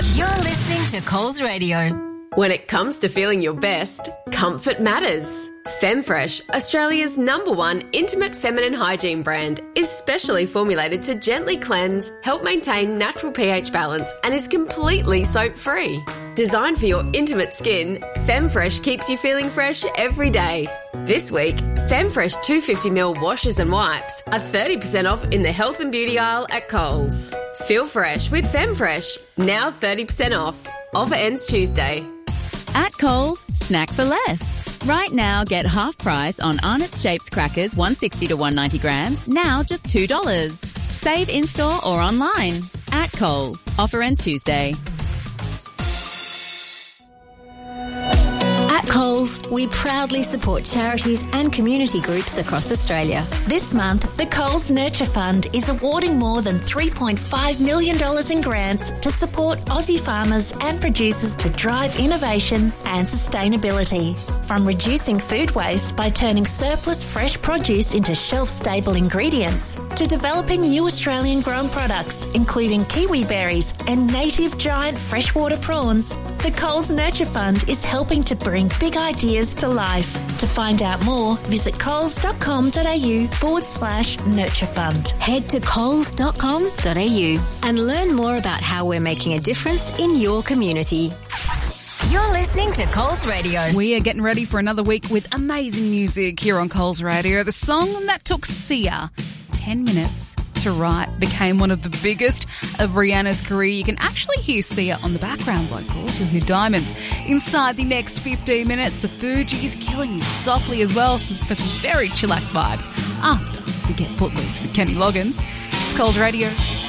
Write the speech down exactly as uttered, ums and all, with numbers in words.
You're listening to Coles Radio. When it comes to feeling your best, comfort matters. Femfresh, Australia's number one intimate feminine hygiene brand, is specially formulated to gently cleanse, help maintain natural pH balance, and is completely soap-free. Designed for your intimate skin, Femfresh keeps you feeling fresh every day. This week, Femfresh two hundred fifty milliliter washes and wipes are thirty percent off in the health and beauty aisle at Coles. Feel fresh with Femfresh, now thirty percent off. Offer ends Tuesday. At Coles, snack for less. Right now, get half price on Arnott's Shapes crackers, one hundred sixty to one hundred ninety grams, now just two dollars. Save in-store or online. At Coles. Offer ends Tuesday. At Coles, we proudly support charities and community groups across Australia. This month, the Coles Nurture Fund is awarding more than three point five million dollars in grants to support Aussie farmers and producers to drive innovation and sustainability. From reducing food waste by turning surplus fresh produce into shelf-stable ingredients, to developing new Australian-grown products, including kiwi berries and native giant freshwater prawns, the Coles Nurture Fund is helping to bring big ideas to life. To find out more, visit coles.com.au forward slash nurture fund. Head to coles dot com dot a u and learn more about how we're making a difference in your community. You're listening to Coles Radio. We are getting ready for another week with amazing music here on Coles Radio. The song that took Sia ten minutes to write became one of the biggest of Rihanna's career. You can actually hear Sia on the background vocals. You'll hear Diamonds. Inside the next fifteen minutes, the Fugees killing you softly as well for some very chillax vibes after we get Footloose with Kenny Loggins. It's Coles Radio.